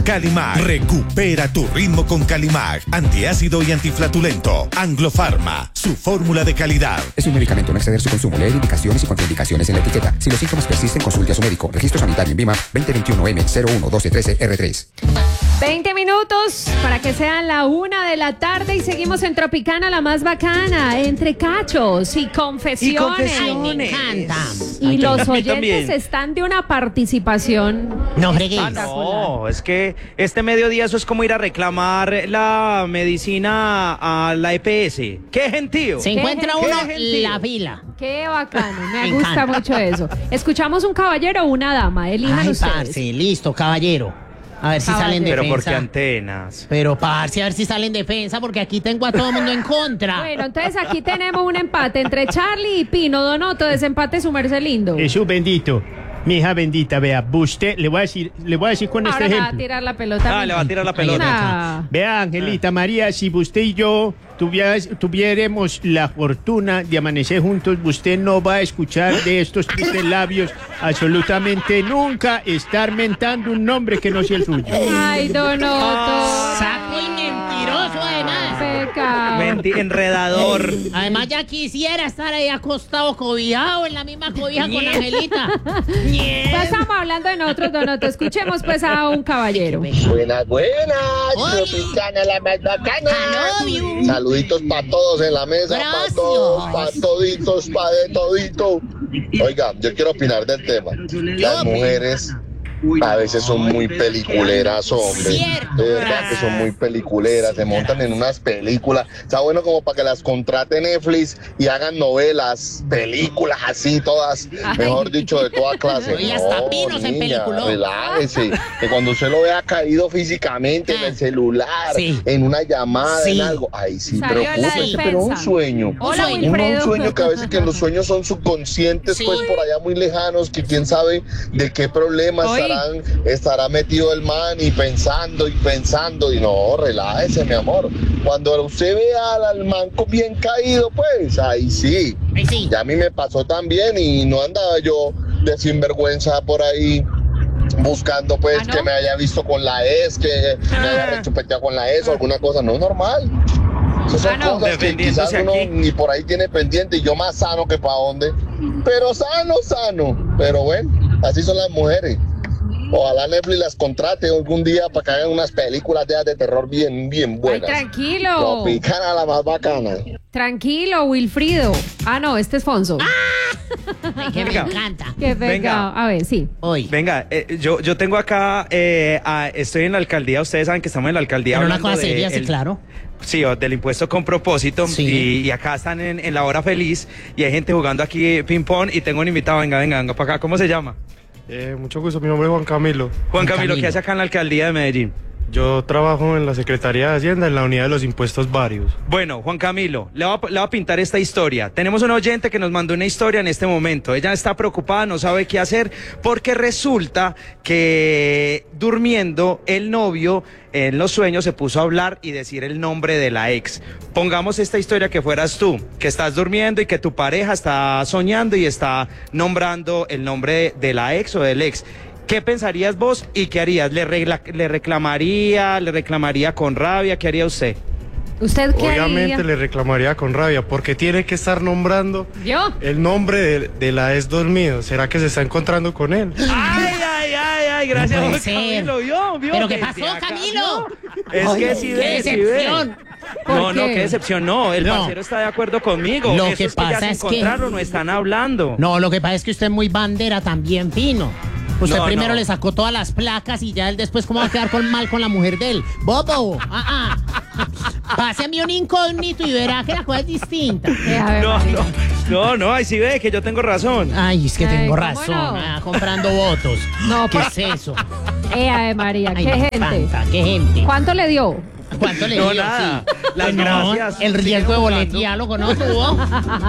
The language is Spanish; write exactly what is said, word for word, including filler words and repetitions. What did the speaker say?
Calimag. Recupera tu ritmo con Calimag. Antiácido y antiflatulento. Anglo-Pharma. Su fórmula de calidad. Es un medicamento, no exceder su consumo. Leer indicaciones y contraindicaciones en la etiqueta. Si los síntomas persisten, consulte a su médico. Registro sanitario en VIMA veinte veintiuno M cero uno doce trece R tres. veinte minutos para que sean la una de la tarde y seguimos en Tropicana, la más bacana, entre cachos y confesiones. Y confesiones. Ay, me encanta. Y Ay, los oyentes también. están de una participación. No fregues. Ah, no, es que este mediodía eso es como ir a reclamar la medicina a la E P S. ¡Qué gentío! Se encuentra ¿Qué uno gentío? la fila. Qué bacano, me, Me gusta encanta. mucho eso. ¿Escuchamos un caballero o una dama? Elijan Ay, ustedes. parce, listo, caballero. A ver si Caballero. salen Pero defensa. ¿por qué antenas? Pero, parce, a ver si salen defensa, porque aquí tengo a todo el mundo en contra. Bueno, entonces aquí tenemos un empate entre Charlie y Pino. Donoto, desempate su merced lindo. Jesús bendito, mi hija bendita, vea, usted, le voy a decir, le voy a decir con Ahora este me va a ejemplo. tirar la pelota. Ah, le va a tirar la pelota. Nah. Vea, Angelita, María, si usted y yo tuviera- tuviéramos la fortuna de amanecer juntos, usted no va a escuchar de estos tristes labios absolutamente nunca estar mentando un nombre que no sea el suyo. Ay, Donoto. Saco y mentiroso, además. Pecado. Menti enredador. Además, ya quisiera estar ahí acostado, cobijado en la misma cobija con Angelita. Ñe. Ya estamos hablando de nosotros, Donoto. Escuchemos pues a un caballero. Buenas, buenas, Oye. Tropicana, la más bacana. I love you. Saluditos para todos en la mesa, para Gracias. todos, para toditos, para de todito. Oiga, yo quiero opinar del tema. Las mujeres a veces son muy peliculeras, hombre. Cierto. De verdad que son muy peliculeras, se montan en unas películas. Está bueno como para que las contrate Netflix y hagan novelas, películas así, todas, Ay. mejor dicho, de toda clase. Y hasta Pinos en peliculón. Relájese, que cuando usted lo vea caído físicamente en el celular, Sí. en una llamada, Sí. en algo, ahí sí, Salió la preocúpese, pero un defensa. sueño. Hola, Un Uno, Wilfredo. un sueño que a veces que los sueños son subconscientes, Sí. pues por allá muy lejanos, que quién sabe de qué problemas Oye. estarán, estará metido el man y pensando y pensando y no, relájese, mi amor. Cuando usted vea al, al manco bien caído, pues ahí sí. Ay, sí. Ya a mí me pasó también y no andaba yo de sinvergüenza por ahí buscando pues ¿Ah, no? que me haya visto con la ex, que me haya rechupeteado con la ex o alguna cosa, no es normal. Esas son Ah, no. cosas que quizás Defendiéndose uno aquí. ni por ahí tiene pendiente y yo más sano que para dónde. Pero sano, sano. Pero bueno, así son las mujeres. Ojalá Netflix las contrate algún día para que hagan unas películas de, de terror bien, bien Ay, buenas. tranquilo. Tropicana, la más bacana. Tranquilo, Wilfrido. Ah, no, este es Fonso. Ay, que me Venga. encanta. Qué venga. pecado. A ver, sí. Hoy. Venga, eh, yo, yo tengo acá, eh, a- estoy en la alcaldía, ustedes saben que estamos en la alcaldía. Pero una hablando cosa de seria, sí, el- claro. Sí, o del impuesto con propósito. Sí. Y, y acá están en, en la hora feliz y hay gente jugando aquí ping-pong y tengo un invitado. Venga, venga, venga para acá. ¿Cómo se llama? Eh, mucho gusto, mi nombre es Juan Camilo. Juan Juan Camilo, ¿qué Camilo. hace acá en la alcaldía de Medellín? Yo trabajo en la Secretaría de Hacienda en la unidad de los impuestos varios. Bueno, Juan Camilo, le voy, a, le voy a pintar esta historia. Tenemos una oyente que nos mandó una historia en este momento. Ella está preocupada, no sabe qué hacer, porque resulta que durmiendo el novio en los sueños se puso a hablar y decir el nombre de la ex. Pongamos esta historia que fueras tú, que estás durmiendo y que tu pareja está soñando y está nombrando el nombre de, de la ex o del ex. ¿Qué pensarías vos y qué harías? ¿Le, regla- le reclamaría, le reclamaría con rabia? ¿Qué haría usted? ¿Usted qué Obviamente haría? le reclamaría con rabia porque tiene que estar nombrando ¿Yo? el nombre de, de la ex dormido. ¿Será que se está encontrando con él? Ay, ay, ay, ay, gracias, No puede Juan ser. Camilo, ¿vio? ¿Vio? ¿Pero qué Desde pasó, acá, Camilo? ¿no? Es que sí ¡Qué ve, sí ve. decepción! ¿Por No, no, qué? qué decepción, no, el No. parcero está de acuerdo conmigo. Lo Eso que es que ya pasa se es que- encontraron, no están hablando. No, lo que pasa es que usted es muy bandera también, Pino. Usted No, primero no. le sacó todas las placas y ya él después cómo va a quedar con mal con la mujer de él. Bobo, ah, ah. Páseme un incógnito y verá que la cosa es distinta. Eh, a ver, No, María. no, no, no, ahí sí ve que yo tengo razón. Ay, es que Ay, tengo ¿cómo razón. no? Ah, comprando votos. No, ¿Qué pues- es eso? Eh, a ver, María, Ay, qué me gente. espanta, qué gente. ¿Cuánto le dio? ¿Cuánto le No, dio? nada. Sí. Las Pues no, gracias. el riesgo Sigue de jugando. boletearlo, ¿no tuvo?